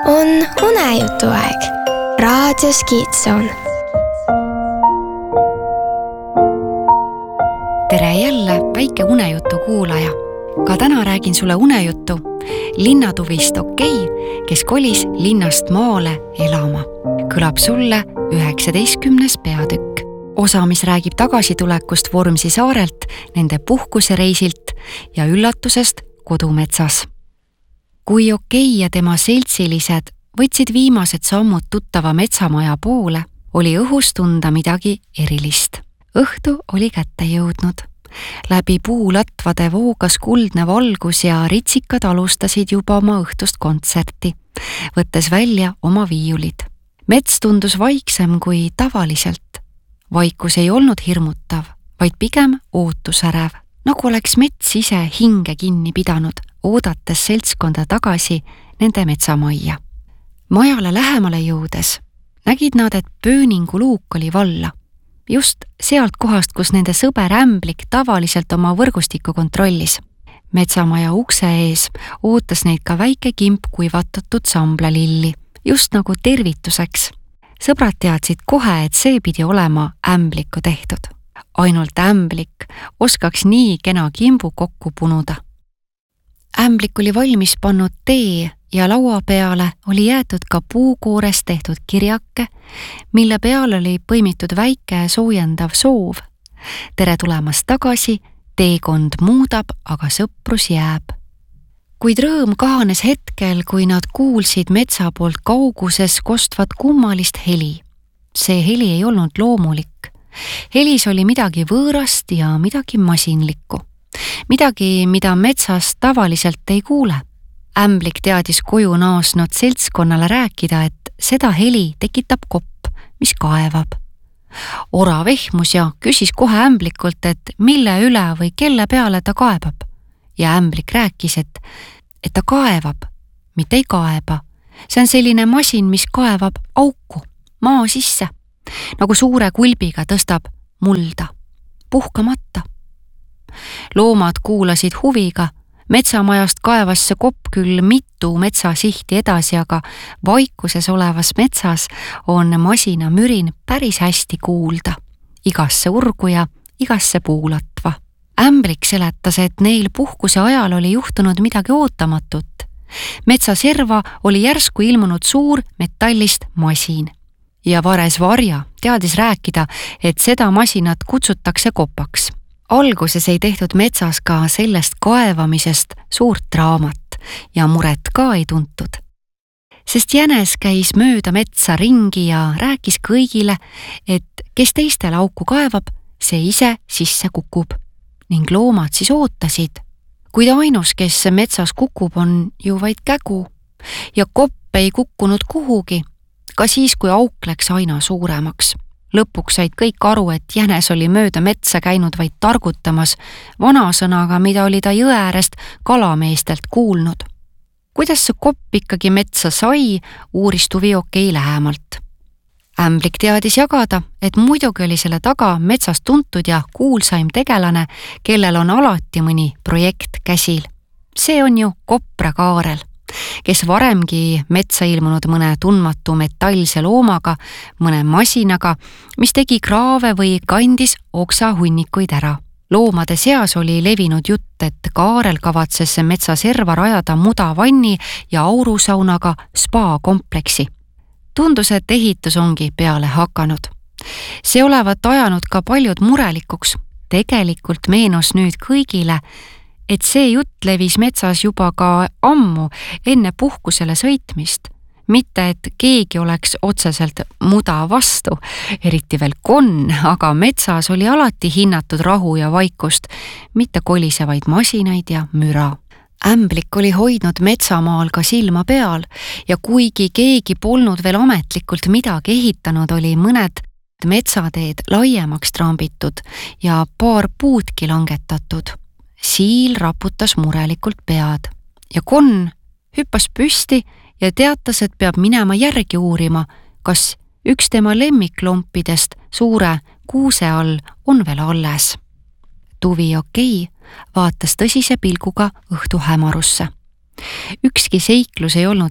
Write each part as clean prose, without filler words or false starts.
On unejutuaeg. Raadios Kiitsoon. Tere jälle, väike unejutu kuulaja. Ka täna räägin sulle unejuttu linnatuvist Okei, kes kolis linnast maale elama. Kõlab sulle 19. peatükk. Osa, mis räägib tagasitulekust Vormsi saarelt, nende puhkusereisilt ja üllatusest kodumetsas. Kui Okei ja tema seltsilised võtsid viimased sammud tuttava metsamaja poole, oli õhus tunda midagi erilist. Õhtu oli kätte jõudnud. Läbi puulatvade voogas kuldne valgus ja ritsikad alustasid juba oma õhtust kontserti, võttes välja oma viiulid. Mets tundus vaiksem kui tavaliselt. Vaikus ei olnud hirmutav, vaid pigem ootusärev, nagu oleks mets ise hinge kinni pidanud, oodates seltskonda tagasi nende metsamajja. Majale lähemale jõudes nägid nad, et pööningu luuk oli valla. Just sealt kohast, kus nende sõber Ämblik tavaliselt oma võrgustikku kontrollis. Metsamaja ukse ees ootas neid ka väike kimp kuivatatud samblalilli, just nagu tervituseks. Sõbrad teadsid kohe, et see pidi olema Ämbliku tehtud. Ainult Ämblik oskaks nii kena kimbu kokku punuda. Ämblik oli valmis pannud tee ja laua peale oli jäetud ka puukoorest tehtud kirjake, mille peal oli põimitud väike soojendav soov. Tere tulemast tagasi, teekond muudab, aga sõprus jääb. Kuid rõõm kahanes hetkel, kui nad kuulsid metsa poolt kauguses kostvat kummalist heli. See heli ei olnud loomulik. Helis oli midagi võõrast ja midagi masinlikku. Midagi, mida metsas tavaliselt ei kuule. Ämblik teadis koju naasnud seltskonnale rääkida, et seda heli tekitab kopp, mis kaevab. Orav ehmus ja küsis kohe Ämblikult, et mille üle või kelle peale ta kaebab. Ja Ämblik rääkis, et ta kaevab, mitte ei kaeba. See on selline masin, mis kaevab auku, maa sisse, nagu suure kulbiga tõstab mulda, puhkamata. Loomad kuulasid huviga. Metsamajast kaevas see kopp küll mitu metsasihti edasi, aga vaikuses olevas metsas on masina mürin päris hästi kuulda. Igasse urgu ja igasse puulatva. Ämblik seletas, et neil puhkuse ajal oli juhtunud midagi ootamatut. Metsaserva oli järsku ilmunud suur metallist masin. Ja Vares Varja teadis rääkida, et seda masinat kutsutakse kopaks. Alguses ei tehtud metsas ka sellest kaevamisest suurt draamat ja muret ka ei tuntud. Sest jänes käis mööda metsa ringi ja rääkis kõigile, et kes teistel auku kaevab, see ise sisse kukub. Ning loomad siis ootasid. Kuid ainus, kes metsas kukub, on ju vaid kägu. Ja kopp ei kukkunud kuhugi, ka siis, kui auk läks aina suuremaks. Lõpuks said kõik aru, et jänes oli mööda metsa käinud vaid targutamas vanasõnaga, mida oli ta jõe äärest kalameestelt kuulnud. Kuidas see kopp ikkagi metsa sai, uuris Tuvi Okei lähemalt. Ämblik teadis jagada, et muidugi oli selle taga metsast tuntud ja kuulsaim tegelane, kellel on alati mõni projekt käsil. See on ju Kopra Kaarel, kes varemgi metsa ilmunud mõne tundmatu metallse loomaga, mõne masinaga, mis tegi kraave või kandis oksahunnikuid ära. Loomade seas oli levinud jutt, et Kaarel kavatses metsaserva rajada mudavanni ja aurusaunaga spa-kompleksi. Tundus, et ehitus ongi peale hakanud. See olevat ajanud ka paljud murelikuks. Tegelikult meenus nüüd kõigile, et see jutt levis metsas juba ka ammu enne puhkusele sõitmist. Mitte, et keegi oleks otseselt muda vastu, eriti veel konn, aga metsas oli alati hinnatud rahu ja vaikust, mitte kolisevaid masinaid ja müra. Ämblik oli hoidnud metsamaal ka silma peal ja kuigi keegi polnud veel ametlikult midagi ehitanud, oli mõned metsateed laiemaks trambitud ja paar puudki langetatud. Siil raputas murelikult pead ja konn hüppas püsti ja teatas, et peab minema järgi uurima, kas üks tema lemmiklompidest suure kuuse all on veel alles. Tuvi Okei vaatas tõsise pilguga õhtu hämarusse. Ükski seiklus ei olnud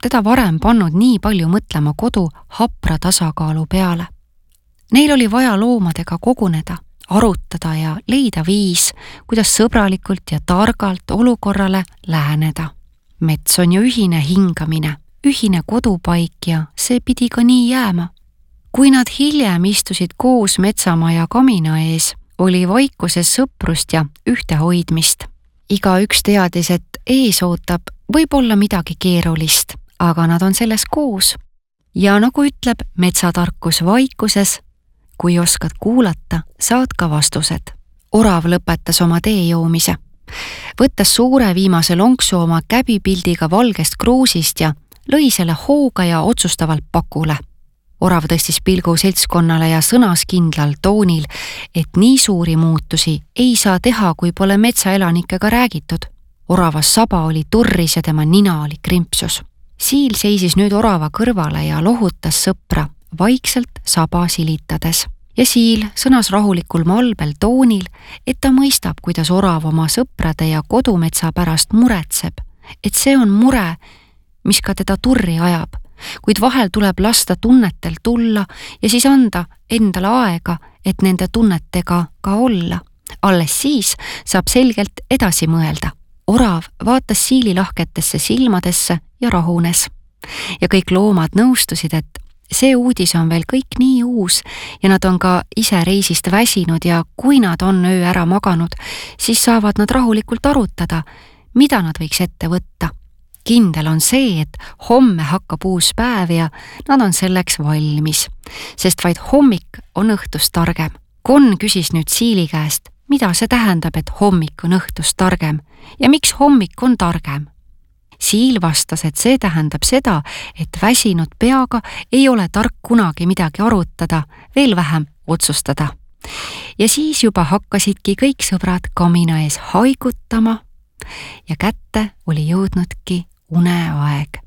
teda varem pannud nii palju mõtlema kodu hapra tasakaalu peale. Neil oli vaja loomadega koguneda, arutada ja leida viis, kuidas sõbralikult ja targalt olukorrale läheneda. Mets on ju ühine hingamine, ühine kodupaik ja see pidi ka nii jääma. Kui nad hiljem istusid koos metsamaja kamina ees, oli vaikuses sõprust ja ühtehoidmist. Igaüks teadis, et ees ootab võib-olla midagi keerulist, aga nad on selles koos. Ja nagu ütleb metsatarkus vaikuses, kui oskad kuulata, saad ka vastused. Orav lõpetas oma tee joomise. Võttas suure viimase lonksu oma käbipildiga valgest kruusist ja lõi selle hooga ja otsustavalt pakule. Orav tõstis pilgu seltskonnale ja sõnas kindlal toonil, et nii suuri muutusi ei saa teha, kui pole metsaelanikega räägitud. Oravas saba oli turris ja tema nina oli krimpsus. Siil seisis nüüd orava kõrvale ja lohutas sõpra vaikselt saba silitades. Ja Siil sõnas rahulikul malbel toonil, et ta mõistab, kuidas orav oma sõprade ja kodumetsa pärast muretseb, et see on mure, mis ka teda turri ajab, kuid vahel tuleb lasta tunnetel tulla ja siis anda endale aega, et nende tunnetega ka olla. Alles siis saab selgelt edasi mõelda. Orav vaatas Siili lahketesse silmadesse ja rahunes. Ja kõik loomad nõustusid, et see uudis on veel kõik nii uus ja nad on ka ise reisist väsinud ja kui nad on öö ära maganud, siis saavad nad rahulikult arutada, mida nad võiks ette võtta. Kindel on see, et homme hakkab uus päev ja nad on selleks valmis, sest vaid hommik on õhtust targem. Konn küsis nüüd Siili käest, mida see tähendab, et hommik on õhtust targem ja miks hommik on targem. Siil vastas, et see tähendab seda, et väsinud peaga ei ole tark kunagi midagi arutada, veel vähem otsustada. Ja siis juba hakkasidki kõik sõbrad kamina ees haigutama ja kätte oli jõudnudki uneaeg.